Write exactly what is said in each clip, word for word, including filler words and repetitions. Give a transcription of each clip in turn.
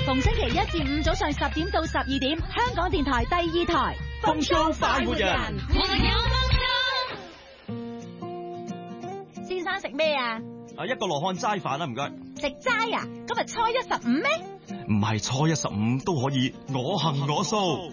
逢星期一至五早上十點到十二點，香港電台第二台風騷快活人， 我哋有風先生食咩啊？ 啊，一個羅漢齋飯啦，唔該。 食齋啊？今日初一十五咩？ 唔係初一十五都可以，我行我素。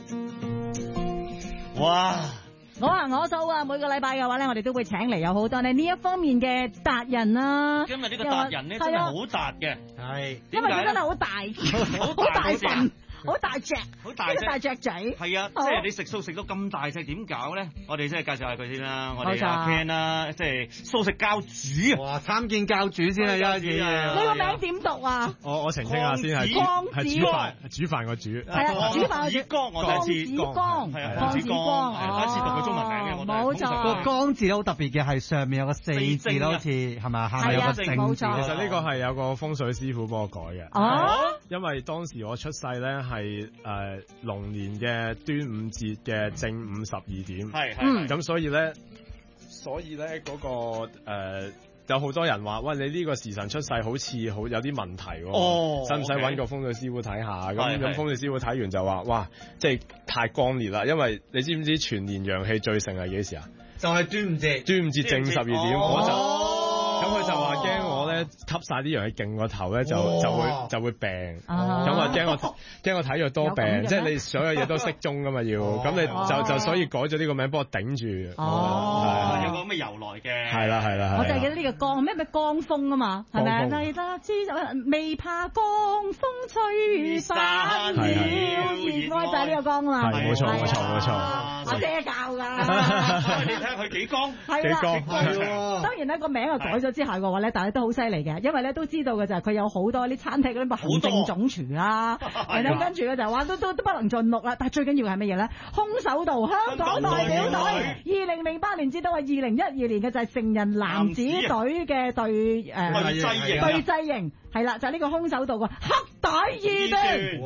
哇！ 我行我素啊！每個禮拜嘅話咧，我哋都會請嚟有好多呢呢一方面嘅達人啦。 今日呢個達人咧真係好達嘅，係。 因為佢真係好大，好大份。好大隻，好大隻大隻仔， 係啊！即係你食素食到咁大隻，點搞咧？我哋即係介紹下佢先啦。我哋阿 Ken 啦，即係素食教主啊！ 哇，參見教主先啊，一嘢啊！ 你個名點讀啊？ 我我澄清下先，係係煮飯，煮飯個煮。 係啊，煮飯個煮。 光我第一次。 光係啊，光子光係第一次讀佢中文名嘅，我冇錯。 個光字好特別嘅，係上面有個四字咯，好似係咪？下面有個正字。 冇錯。 其實呢個係有個風水師傅幫我改嘅。 哦。 因為當時我出世咧係誒。龍年嘅端午節嘅正午十二點， 係係， 咁所以咧，所以咧嗰、那個誒、呃、有好多人話，喂，你呢個時辰出世好似好有啲問題喎， 哦， 使唔使揾個風水師傅睇下？咁咁、 okay. 風水師傅睇完就話，哇，即係太光烈啦，因為你知唔知全年陽氣最盛係幾時啊？ 就係端午節， 端午節正十二點， 哦、 我就。咁佢就話驚我咧吸晒啲陽氣勁個頭咧就就會就會病，咁啊驚我驚我體弱多病，即係你所有嘢都適中噶嘛要，咁你就就所以改咗呢個名幫我頂住。 哦，有個咁嘅由來嘅。 係啦係啦， 我就係記得呢個江咩咩江風啊嘛，係咪啊？係啦，知未怕江風吹散了，應該就係呢個江啦。 係冇錯冇錯冇錯， 我姐教㗎。 你睇下佢幾江， 幾江。 當然咧個名啊改咗之後嘅話咧，大家都好犀利嘅，因為咧都知道嘅就係佢有好多啲餐廳嗰啲行政總廚啦，係啦，跟住咧就話都都都不能盡錄啦。但係最緊要係乜嘢咧？空手道香港代表隊，二零零八年至到係二零一二年嘅就係成人男子隊嘅隊誒隊際型，係啦，就係呢個空手道個黑帶二段。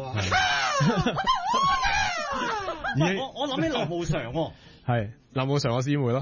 我我諗起劉慕常喎， 係劉慕常我師妹咯。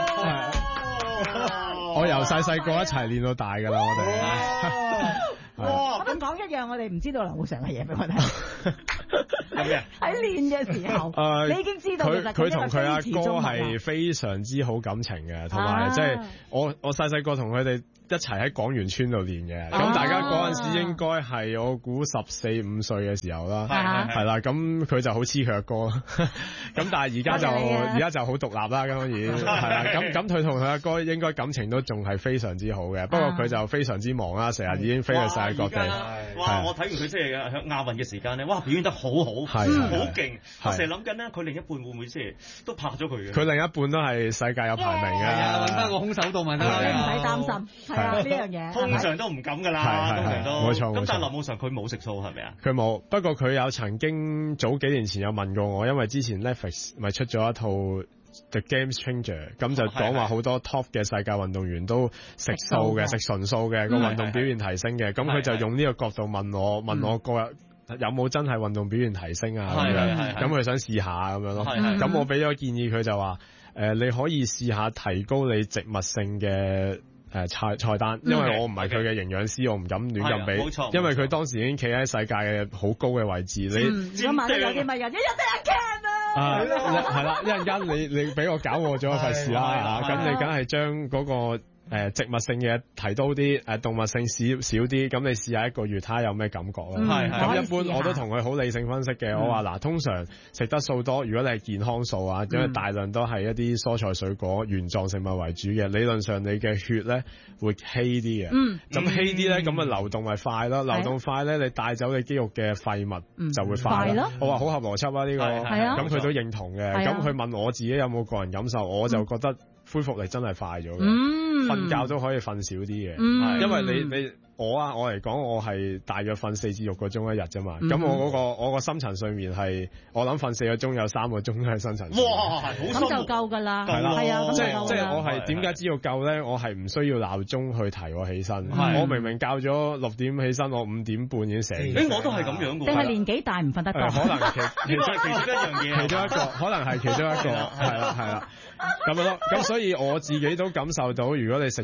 我由細細個一齊練到大㗎啦，我哋。 哇！我咁講一樣，我哋唔知道劉慕常嘅嘢俾我睇。 係咩？ 喺練嘅時候，誒，你已經知道其實佢同佢阿哥係非常之好感情嘅，同埋即係我我細細個同佢哋一齊喺廣源村度練嘅，咁、啊、大家嗰陣時應該係我估十四五歲嘅時候啦，係啦，咁佢就好黐佢阿哥，咁但係而家就而家就好獨立啦，當然係啦，咁咁佢同佢阿哥應該感情都仲係非常之好嘅，不過佢就非常之忙啦，成日已經飛去世界各地。 哇！我睇完佢即係喺亞運嘅時間咧，哇！表演得好好，好勁。我成日諗緊咧，佢另一半會唔會即係都拍咗佢嘅？ 佢另一半都係世界有排名嘅， 揾翻個空手道咪得啦， 你唔使擔心。係啊，呢樣嘢通常都唔敢㗎啦，通常都冇錯。咁但係劉慕常佢冇食素係咪啊？ 佢冇，不過佢有曾經早幾年前有問過我，因為之前 Netflix 咪出咗一套 The Game Changer， 咁就講話好多 top 嘅世界運動員都食素嘅，食純素嘅個運動表現提升嘅，咁佢就用呢個角度問我，問我個有冇真係運動表現提升啊？咁樣，咁佢想試下咁樣咯。咁我俾咗建議佢就話，誒，你可以試下提高你植物性嘅誒菜菜單，因為我唔係佢嘅營養師，我唔敢亂咁俾，因為佢當時已經企喺世界嘅好高嘅位置。你今晚都有啲乜人，一日都有 can 啊！ 係啦，一陣間你你俾我搞錯咗費事啦嚇，咁你梗係將嗰個誒植物性嘅提高啲，誒動物性少少啲，咁你試下一個月睇下有咩感覺啦。係咁一般我都同佢好理性分析嘅，我話嗱，通常食得素多，如果你係健康素啊，因為大量都係一啲蔬菜水果原狀食物為主嘅，理論上你嘅血咧會稀啲嘅。嗯，咁稀啲咧，咁啊流動咪快咯，流動快咧，你帶走你肌肉嘅廢物就會快咯。我話好合邏輯啊呢個，咁佢都認同嘅。咁佢問我自己有冇個人感受，我就覺得恢復力真係快咗嘅。瞓覺都可以瞓少啲嘅，嗯、因為你你我啊我嚟講我係大約瞓四至六個鐘一日啫嘛，咁、嗯、我嗰、嗰個我個深層睡眠係我諗瞓四個鐘有三個鐘都係深層睡眠。 哇，咁就夠㗎啦，係啦，係啊， 即係即係我係點解知道夠咧？我係唔需要鬧鐘去提我起身，我明明校咗六點起身，我五點半已經醒。 誒，我都係咁樣㗎。 定係年紀大唔瞓得多？ 可能其其中其中一樣嘢， 其中一個可能係其中一個，係啦係啦。咁樣咯，咁所以我自己都感受到，如果你食得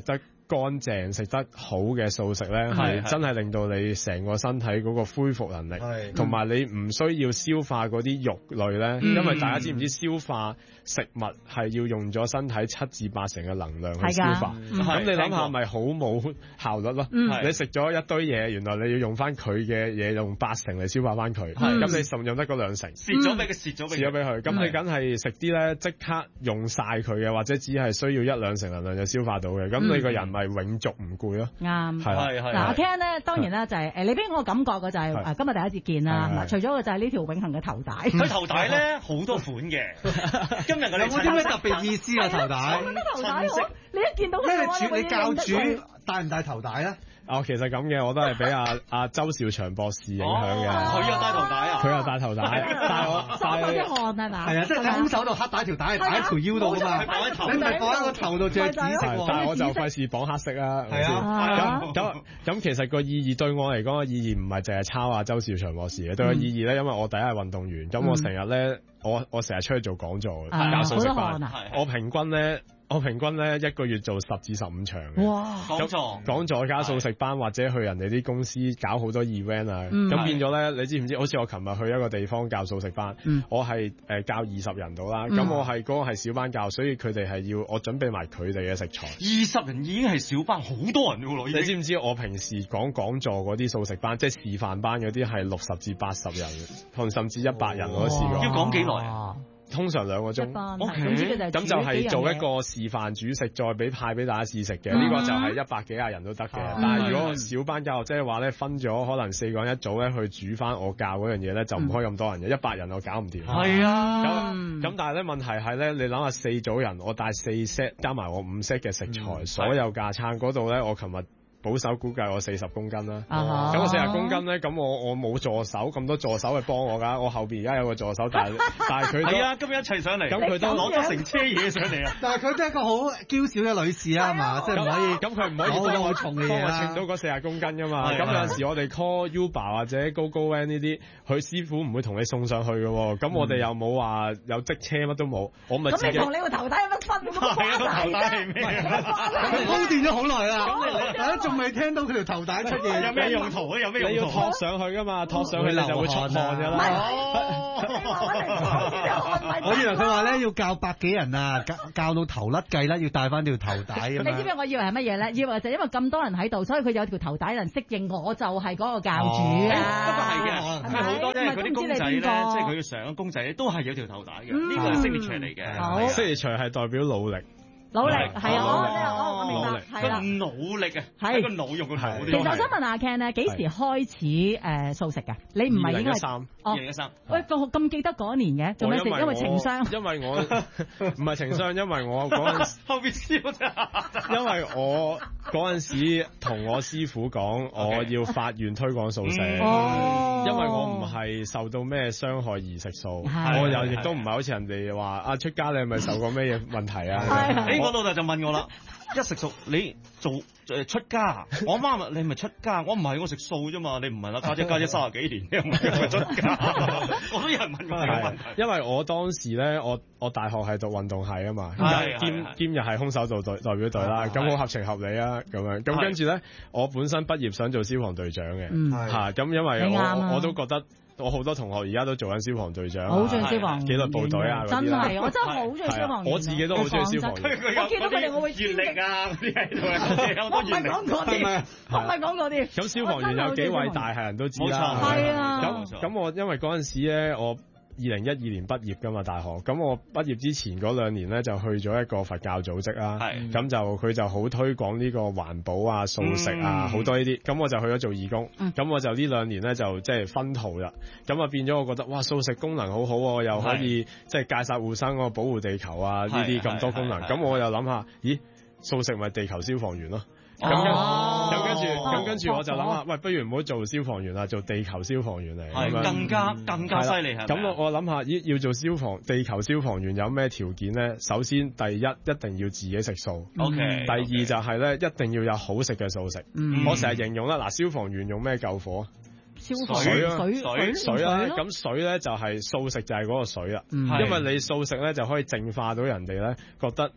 乾淨、食得好嘅素食咧，係真係令到你成個身體嗰個恢復能力，同埋你唔需要消化嗰啲肉類咧，因為大家知唔知消化食物係要用咗身體七至八成嘅能量去消化，咁你諗下咪好冇效率咯？你食咗一堆嘢，原來你要用翻佢嘅嘢用八成嚟消化翻佢，咁你甚用得嗰兩成， 蝕咗俾佢，蝕咗蝕咗俾佢，咁你梗係食啲咧即刻用晒佢嘅，或者只係需要一兩成能量就消化到嘅，咁你個人咪永續唔攰咯。 啱， 係係。 嗱，阿 Ken 咧，當然啦，就係誒，你俾我感覺嘅就係誒，今日第一次見啦。嗱，除咗個就係呢條永恆嘅頭帶， 佢頭帶咧好多款嘅。今日我哋有冇咩特別意思啊？頭帶？ 頭帶我，你一見到佢， 咩？你教主戴唔戴頭帶咧？ 哦，其實咁嘅，我都係俾阿阿周兆祥博士影響嘅。 佢又戴頭帶啊！ 佢又戴頭帶，但係我帶嗰啲汗係嘛？ 係啊，即係你空手度黑帶條帶，擺喺條腰度㗎嘛。你咪放喺個頭度，著紫色。 但係我就費事綁黑色啊。 係啊。 咁咁咁，其實個意義對我嚟講，個意義唔係淨係抄阿周兆祥博士嘅，對個意義咧，因為我第一係運動員，咁我成日咧，我我成日出去做講座，教素食班，我平均咧。我平均咧一個月做十至十五場嘅， 哇！ 講座講座加素食班，或者去人哋啲公司搞好多 event 啊，咁變咗咧，你知唔知？好似我琴日去一個地方教素食班，我係誒教二十人到啦，咁我係嗰個係小班教，所以佢哋係要我準備埋佢哋嘅食材。 二十人已經係小班，好多人㗎喎， 你知唔知？我平時講講座嗰啲素食班，即係示範班嗰啲係六十至八十人，同甚至一百人我都試過。 要講幾耐啊？ 通常兩個鐘，咁就係做一個示範煮食，再俾派俾大家試食嘅。呢、嗯、個就係一百幾廿人都得嘅。嗯、但係如果小班教學，即係話咧分咗可能四個人一組咧去煮翻我教嗰樣嘢咧，就唔可以咁多人嘅，一百人我搞唔掂。 係啊， 咁咁但係咧問題係咧，你諗下四組人，我帶四 set 加埋我五 set 嘅食材，嗯、所有架撐嗰度咧，我琴日。保守估計我四十公斤啦，咁我四十公斤咧，咁我我冇助手，咁多助手去幫我㗎，我後邊而家有個助手，但係但係佢係啊，今日一齊上嚟，咁佢都攞咗成車嘢上嚟啊！ 但係佢都係一個好嬌小嘅女士啊，係嘛？即係唔可以， 咁佢唔可以攞好重嘅嘢啦，稱到嗰四十公斤㗎嘛。咁有陣時我哋 call Uber 或者 GoGoVan 呢啲，佢師傅唔會同你送上去嘅喎。咁我哋又冇話有職車，乜都冇，我咪自己。咁你同你個頭帶有乜分？ 係啊，個頭帶係咩？ 佢鋪墊咗好耐啦，大家仲未聽到佢條頭帶出嘢， 有咩用途啊？有咩用途？ 你要托上去噶嘛，托上去你就會出汗噶啦。 我以為佢話咧要教百幾人啊，教教到頭甩計啦，要戴翻條頭帶咁。 你知唔知我以為係乜嘢咧？以為就因為咁多人喺度，所以佢有條頭帶人適應，我就係嗰個教主啊。 不過係嘅，係好多即係嗰啲公仔咧，即係佢要上公仔咧，都係有條頭帶嘅。呢個係 signature 嚟嘅。 signature 係代表努力。 努力係啊，我我我明白，係啦， 努力啊，係個腦用個腦。 其實我想問阿 Ken 咧，幾時開始誒素食嘅？你唔係應該係二零一三。 喂，咁咁記得嗰年嘅，做咩事？因為情商。 因為我唔係情商，因為我嗰陣後邊笑咋？ 因為我嗰陣時同我師傅講，我要發願推廣素食，因為我唔係受到咩傷害而食素，我又亦都唔係好似人哋話啊出家你係咪受過咩嘢問題啊？ 我老豆就問我啦，一食素你做誒出家？我阿媽問你係咪出家？我唔係，我食素啫嘛。你唔係啦，家姐家姐三十幾年，你唔係出家。我都有人問我呢個問題。 因為我當時咧，我我大學係讀運動系啊嘛，兼兼又係空手道代代表隊啦，咁好合情合理啊咁樣。咁跟住咧，我本身畢業想做消防隊長嘅，嚇咁因為我我都覺得。我好多同學而家都做緊消防隊長， 好中意消防紀律部隊啊， 真係我真係好中意消防員。 我自己都好中意消防員。 我見到佢哋我會熱力啊嗰啲喺度， 我唔係講嗰啲，我唔係講嗰啲。 咁消防員有幾偉大係人都知啦。 係啊。 咁咁我因為嗰陣時咧我。二零一二年畢業㗎嘛大學，咁我畢業之前嗰兩年咧就去咗一個佛教組織啦，咁是就佢就好推廣呢個環保啊、素食啊好、嗯、多呢啲，咁我就去咗做義工，咁、嗯、我就呢兩年咧就即係分途啦，咁啊變咗我覺得哇素食功能好好喎，又可以是即係戒殺護生啊、保護地球啊呢啲咁多功能，咁我又諗下，咦素食咪地球消防員咯？咁跟咁跟住咁跟住我就諗下，喂，不如唔好做消防員啦，做地球消防員嚟， 係更加更加犀利係。 咁我我諗下，咦，要做消防地球消防員有咩條件咧？首先第一一定要自己食素 ，OK。 第二就係咧，一定要有好食嘅素食。我成日形容啦，嗱，消防員用咩救火？ 消防水啊， 水水水啦。咁水咧就係素食就係嗰個水啦，因為你素食咧就可以淨化到人哋咧覺得。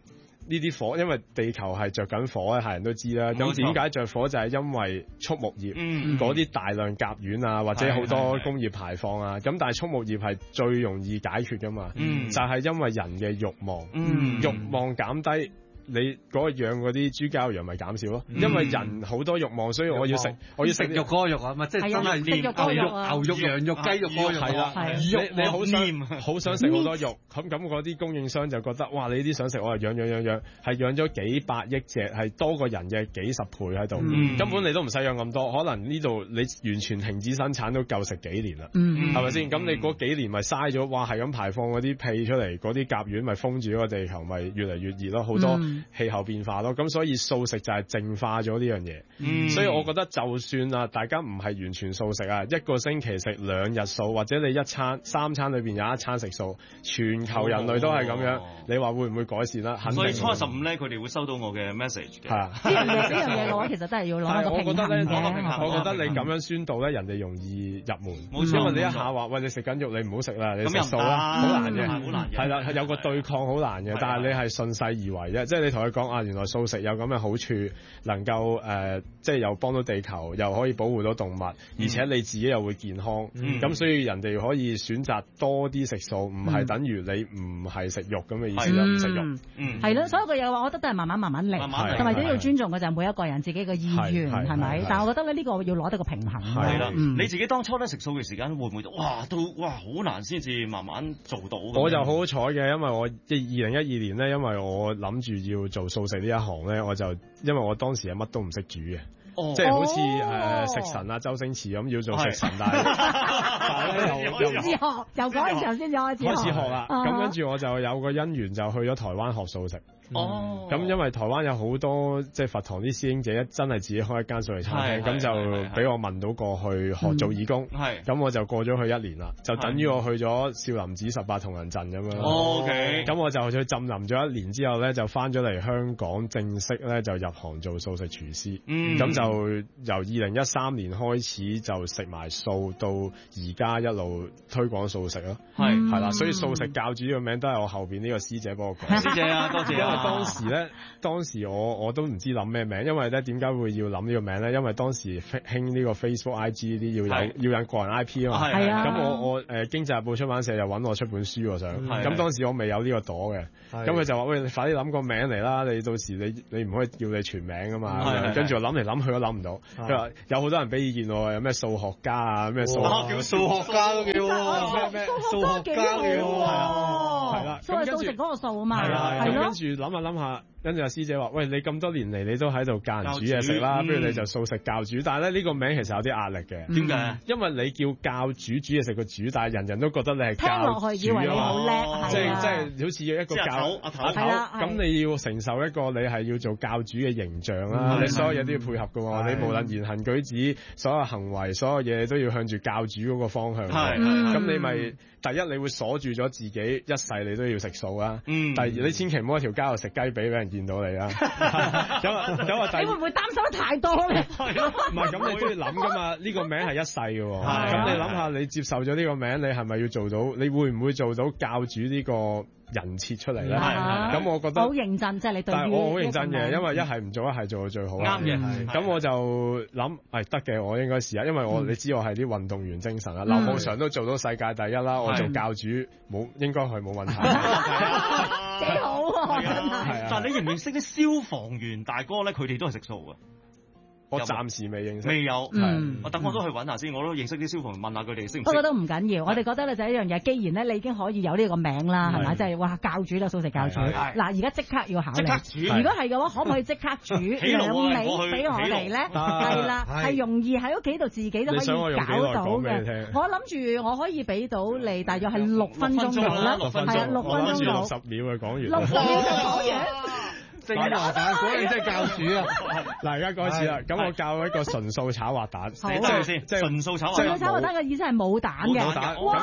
呢啲火，因為地球係着緊火咧，係人都知啦。咁點解着火就係因為畜牧業嗰啲、嗯、大量甲烷啊，或者好多工業排放啊。咁但係畜牧業係最容易解決噶嘛，嗯、就係因為人嘅慾望，嗯、慾望減低。你嗰個養嗰啲豬膠羊咪減少咯，因為人好多慾望，所以我要食，我要食肉嗰個肉啊，咪即係真係牛肉、牛肉、羊肉、雞肉嗰個肉係啦。你你好想好想食好多肉，咁咁嗰啲供應商就覺得，哇！你呢啲想食，我係養養養養，係養咗幾百億隻，係多過人嘅幾十倍喺度，根本你都唔使養咁多，可能呢度你完全停止生產都夠食幾年啦，係咪先？咁你嗰幾年咪嘥咗，哇！係咁排放嗰啲屁出嚟，嗰啲甲烷咪封住個地球，咪越嚟越熱咯，好多。氣候變化咯，咁所以素食就係淨化咗呢樣嘢，嗯、所以我覺得就算啊，大家唔係完全素食啊，一個星期食兩日素，或者你一餐三餐裏邊有一餐食素，全球人類都係咁樣，哦、你話會唔會改善啦？肯定。所以初十五咧，佢哋會收到我嘅 message 嘅。係啊，呢樣嘢呢樣嘢嘅話，其實真係要攞一個平衡嘅。我覺得你咁樣宣導咧，人哋容易入門，嗯、因為你一下話喂，你食緊肉，你唔好食啦，你食素啦，好難嘅，好難嘅。係啦，有個對抗好難嘅，但係你係順勢而為啫，即係你同佢講啊，原來素食有咁嘅好處，能夠誒、呃，即係又幫到地球，又可以保護到動物，而且你自己又會健康。咁、嗯、所以人哋可以選擇多啲食素，唔係等於你唔係食肉咁嘅意思啦，唔食、嗯、肉。嗯，係咯，所有嘅嘢話，我覺得都係慢慢慢慢嚟，同埋都要尊重嘅就係每一個人自己嘅意願，係咪？但係我覺得咧呢個要攞得個平衡。係啦，嗯、你自己當初咧食素嘅時間會唔會哇都哇好難先至慢慢做到？我就好好彩嘅，因為我即係二零一二年咧，因為我諗住要做素食呢一行咧，我就因為我當時係乜都唔識煮嘅。哦、即係好似誒、呃、食神啊，周星馳咁要做食神，但係但係又又學，由嗰陣時候先至開始學開始學啦。咁、uh huh. 跟住我就有個因緣就去咗台灣學素食。哦，咁因為台灣有好多即係佛堂啲師兄姐真係自己開一間素食餐廳，咁就俾我問到過去學做義工，係，咁我就過咗去一年啦，就等於我去咗少林寺十八銅人陣咁樣。O K，咁我就去浸淫咗一年之後咧，就翻咗嚟香港正式咧就入行做素食廚師。嗯，咁就由二零一三年開始就食埋素，到而家一路推廣素食咯。係係啦，所以素食教主呢個名都係我後邊呢個師姐幫我講。師姐啊，多謝啊！當時咧，當時我我都唔知諗咩名，因為咧點解會要諗呢個名咧？因為當時興呢個 Facebook、I G 呢啲要有是要引個人 I P 啊嘛。係啊。咁我我誒、呃、經濟日報出版社又揾我出本書喎想。咁當時我未有呢個朵嘅，咁佢就話：喂，你快啲諗個名嚟啦！你到時你你唔可以叫你全名噶嘛。跟住我諗嚟諗去都諗唔到。佢話有好多人俾意見我，有咩數學家啊，咩數叫數學家都幾好，咩咩數學家幾好啊，係啦。咁跟住嗰個數啊嘛，係咯。跟住諗下諗下。跟住阿師姐話：喂，你咁多年嚟你都喺度教人煮嘢食啦，不如你就素食教主。但係咧呢個名其實有啲壓力嘅。點解？因為你叫教主煮嘢食個煮，但係人人都覺得你係教主。聽落去以為你好叻，即係即係好似一個教阿頭阿頭。咁你要承受一個你係要做教主嘅形象啦，你所有嘢都要配合㗎喎。你無論言行舉止、所有行為、所有嘢都要向住教主嗰個方向。係。咁你咪第一你會鎖住咗自己一世你都要食素啦。嗯。第二你千祈唔好喺條街度食雞髀俾人見到你啊！咁啊咁啊！你會唔會擔心得太多咧？唔係咁，你都要諗噶嘛？呢個名係一世嘅喎。咁你諗下，你接受咗呢個名，你係咪要做到？你會唔會做到教主呢個人設出嚟咧？咁我覺得好認真，即係你對於。但係我好認真嘅，因為一係唔做，一係做到最好。啱嘅。咁我就諗，係得嘅，我應該試下，因為我你知我係啲運動員精神啊，劉慕常都做到世界第一啦，我做教主冇應該係冇問題。幾好喎！真係。但係你認唔認識啲消防員大哥咧？佢哋都係食素嘅。我暫時未認識，未有。嗯，我等我都去揾下先，我都認識啲消防員，問下佢哋識唔識。不過都唔緊要，我哋覺得咧就係一樣嘢，既然咧你已經可以有呢個名啦，係咪？即係哇教主啦，素食教主。嗱，而家即刻要考慮。即刻煮。如果係嘅話，可唔可以即刻煮兩味俾我哋咧？係啦，係容易喺屋企度自己都可以搞到嘅。我諗住我可以俾到你，大約係六分鐘度啦。係啊，六分鐘度。六十秒就講完。六十秒就講完。正滑蛋，果然真係教主啊！嗱，而家開始啦，咁我教一個純素炒滑蛋，即係先，即係純素炒滑蛋。純素炒滑蛋嘅意思係冇蛋嘅，冇蛋，咁用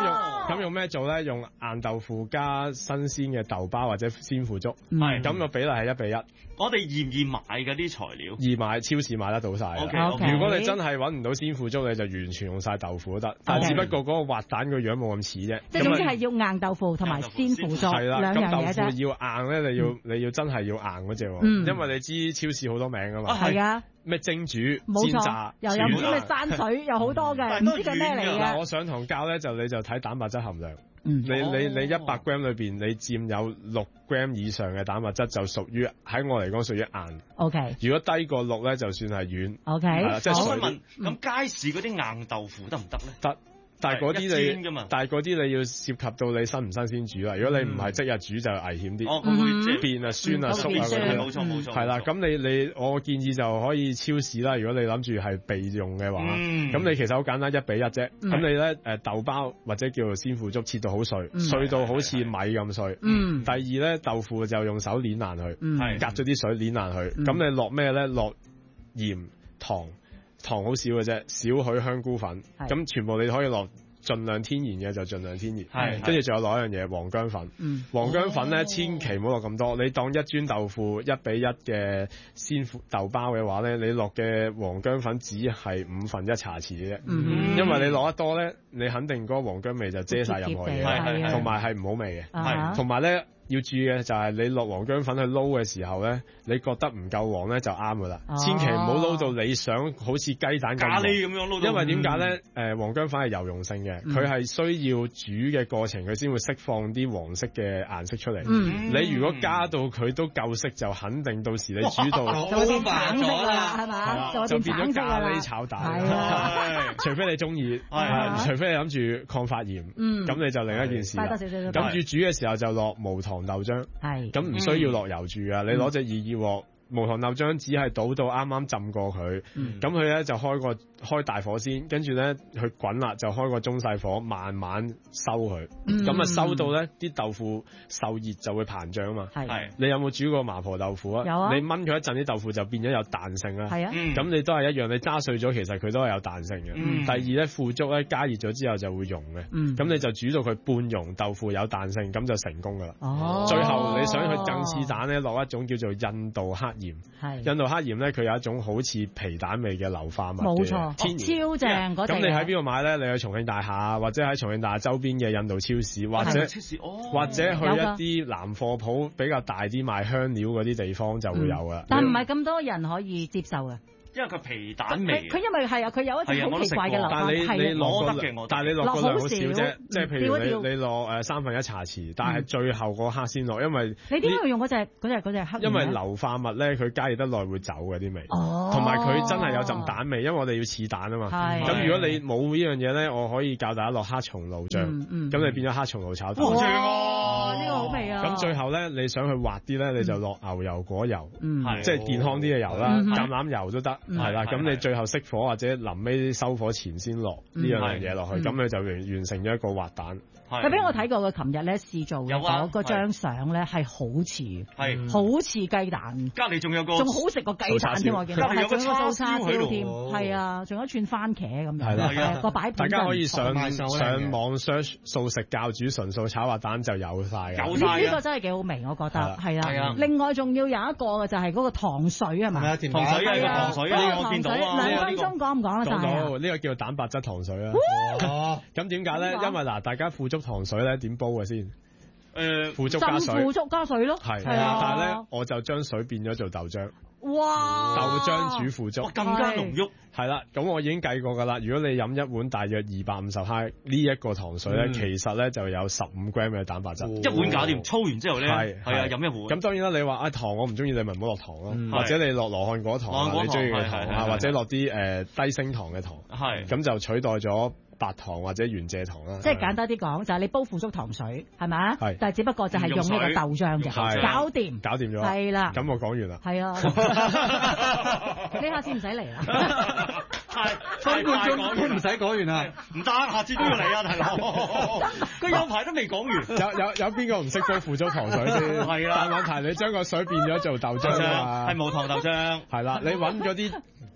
咁用咩做咧？用硬豆腐加新鮮嘅豆包或者鮮腐竹， 係咁個比例係一比一。 我哋易唔易買嘅啲材料？ 易買，超市買得到晒。 OK， OK 如果你真係揾唔到鮮腐竹，你就完全用晒豆腐都得。但係只不過嗰個滑蛋個樣冇咁似啫。 即係總之係要硬豆腐同埋鮮腐竹係啦， 兩樣嘢咁豆腐啫。 要硬咧，你要你要真係要硬嗰只喎， 嗯因為你知超市好多名噶嘛。 係啊， 咩蒸煮、 冇錯煎炸，， 又有唔知咩山水，有好多嘅，唔知佢咩嚟嗱， 嘅。 我上堂教咧就你就睇蛋白質含量。 嗯你你你一百 gram 裏邊，你佔有六 gram 以上嘅蛋白質，就屬於喺我嚟講屬於硬。 ，OK 如果低過六咧，就算係軟。 OK， 係啦即係好我想問，咁街市嗰啲硬豆腐得唔得咧？ 得。但係嗰一啲你煎㗎嘛， 但係嗰啲你要涉及到你新唔新鮮煮啦。如果你唔係即日煮就危險啲， 哦，佢會即係變啊酸啊嗯縮啊變酸， 嗰啲冇。錯冇錯。 係啦， 冇錯咁你你我建議就可以超市啦。如果你諗住係備用嘅話，咁、 嗯你其實好簡單，一比一啫。咁、 嗯你咧誒豆包或者叫做鮮腐竹切到好碎， 嗯碎到好似米咁碎。 嗯第二咧豆腐就用手捏爛佢， 嗯係隔咗啲水捏爛佢。 嗯咁、你落咩咧？落鹽、糖，糖好少嘅啫，少許香菇粉。 係咁全部你可以落。盡量天然嘅就盡量天然， 係跟住仲有落一樣嘢黃薑粉。 嗯黃薑粉咧， 哦千祈唔好落咁多。你當一磚豆腐一比一嘅鮮腐豆包嘅話咧，你落嘅黃薑粉只係五分一茶匙嘅啫。 嗯因為你落得多咧，你肯定嗰個黃薑味就遮晒任何嘢， 係係係同埋係唔好味嘅。 啊同埋咧要注意嘅就係你落黃薑粉去撈嘅時候咧，你覺得唔夠黃咧就啱噶啦。 哦千祈唔好撈到你想好似雞蛋咁咖黃。 喱咁樣撈到。 因為點解咧？誒黃薑粉係油溶性嘅， 嗯佢係需要煮嘅過程，佢先會釋放啲黃色嘅顏色出嚟。 嗯， 你如果加到佢都夠色，就肯定到時你煮到就會變橙色㗎啦，係係嘛？ 啦就會變就變咗咖橙色㗎啦喱炒蛋。 係啊， 除非你中意， 係除非你諗住抗發炎， 嗯咁你就另一件事啦快多少少都得咁住煮嘅時候就落無糖豆漿， 係咁唔需要落油住啊！你攞隻二二鑊。無糖豆漿只係倒到啱啱浸過佢， 嗯咁佢咧就開個開大火先，跟住咧佢滾啦，就開個中細火慢慢收佢， 嗯咁啊、收到咧啲豆腐受熱就會膨脹啊嘛。 係係你有冇煮過麻婆豆腐啊？ 有啊你炆佢一陣啲豆腐就變咗有彈性啦。 係啊， 嗯咁你都係一樣，你揸碎咗其實佢都係有彈性嘅。 嗯第二咧腐竹咧加熱咗之後就會溶嘅，咁、 嗯你就煮到佢半溶豆腐有彈性，咁就成功噶啦。 哦， 最後你想去更似蛋咧，落一種叫做印度黑鹽。 係印度黑鹽咧，佢有一種好似皮蛋味嘅硫化物嘅冇錯， 天然。 超正嗰隻嘢。 咁你喺邊度買咧？你去重慶大廈，或者喺重慶大廈周邊嘅印度超市，或者超市哦， 或者去有㗎一啲南貨鋪比較大啲賣香料嗰啲地方就會有噶啦。 但唔係咁多人可以接受嘅。 因為佢皮蛋佢味。 佢因為係啊，佢有一隻好奇怪嘅流但係你係啊你落個我得嘅我得但係你落個量好少啫，即係譬如調一調你你落誒三分一茶匙，但係最後嗰刻先落，因為你點解要用嗰隻嗰隻嗰隻黑鹽咧？ 因為硫化物咧，佢加熱得耐會走嘅啲味。 哦， 同埋佢真係有陣蛋味，因為我哋要似蛋啊嘛。 係咁如果你冇呢樣嘢咧，我可以教大家落黑松露醬， 嗯嗯咁你變咗黑松露炒蛋。 哇正哇啊呢個好味啊！ 咁最後咧，你想去滑啲咧，你就落牛油果油， 嗯係即係健康啲嘅油啦， 嗯橄欖油都得， 嗯係啦。 係係咁你最後熄火或者臨尾收火前先落呢樣嗯嘢落去， 嗯咁你就完完成咗一個滑蛋。 佢俾我睇過，佢琴日咧試做有啊嗰嗰張相咧係好似， 係好似雞蛋， 隔離仲有個仲好食過雞蛋添，我見到隔離有個係仲有個素叉叉燒喺度燒添，係啊，仲有一串番茄咁樣， 係啦係啊個擺盤大家可以上賣相靚嘅上網 search 素食教主純素炒滑蛋就有晒㗎。 有晒呢呢個啊！ 真係幾好味，我覺得係啦係係啊啊。另外仲要有一個嘅就係嗰個糖水係嘛？ 係啊，甜糖水啊係啊， 糖水啊嗰個我見到啊糖水兩分呢個鐘講唔講得晒講啊？ 到呢個叫蛋白質糖水啊。 哦， 咁點解咧？ 點講因為嗱，大家腐竹糖水咧點煲嘅先？ 誒， 腐竹加水浸腐，竹加水咯， 係。 係啊但係咧，我就將水變咗做豆漿， 哇！ 豆漿煮腐竹哇，。更加濃郁。 係啦，咁我已經計過㗎啦。如果你飲一碗大約二百五十克呢一個糖水咧， 嗯其實咧就有十五 gram 嘅蛋白質。 哦一碗搞掂，搓完之後咧， 係係啊， 係飲一碗。 咁當然啦，你話啊糖我唔中意，你咪唔好落糖咯， 嗯或者你落羅漢果糖啊， 羅漢果你中意嘅糖係係係糖啊，或者落啲誒低升糖嘅糖， 係咁就取代咗白糖或者原蔗糖啦。 即係簡單啲講，就係你煲腐竹糖水係咪啊？ 係但係只不過就係用呢個豆漿嘅， 係搞掂。 搞掂咗。 係啦咁我講完啦。 係啊，呢下先唔使嚟啦。 太分半太講完鐘都唔使講完啦。 唔得，下次都要嚟啊，大佬！佢有排都未講完。 有有有邊個唔識煲腐竹糖水先？ 係啦但問題你將個水變咗做豆漿啊嘛。 係無糖豆漿。 係啦，你揾嗰啲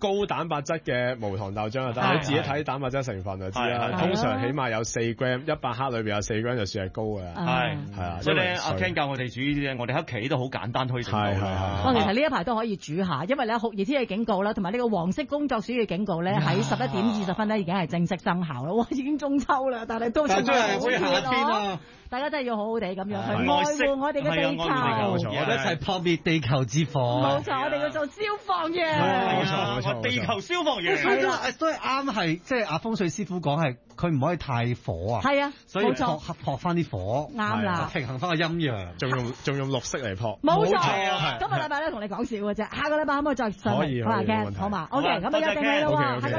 高蛋白質嘅無糖豆漿就得，你自己睇蛋白質成分就知啦。通常起碼有四 gram， 一百克裏邊有四 gram 就算係高嘅。係係啊， 所以咧阿 Ken 教我哋煮呢啲咧，我哋喺屋企都好簡單推整到。係係係。 我其實呢一排都可以煮下，因為咧酷熱天氣警告啦，同埋呢個黃色工作暑熱警告咧喺十一點二十分咧已經係正式生效啦。哇，已經中秋啦，但係都仲係好熱啊！大家真係要好好地咁樣去愛護我哋嘅地球， 我哋一齊撲滅地球之火。 冇錯，我哋要做消防員。 冇錯冇錯，地球消防員。 係啦，都係啱，係即係阿風水師傅講係，佢唔可以太火啊。 係啊， 所以撲撲翻啲火。 啱啦， 平衡翻個陰陽。 仲用仲用綠色嚟撲。 冇錯，今個禮拜咧同你講笑嘅啫，下個禮拜可唔可以再上嚟？好啊，Ken，好嘛？OK，咁啊，一定係啦喎。